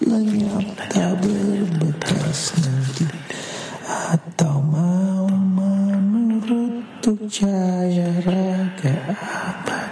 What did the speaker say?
lenyap tak berbekas nanti, atau mau menurut cahaya raga abadi.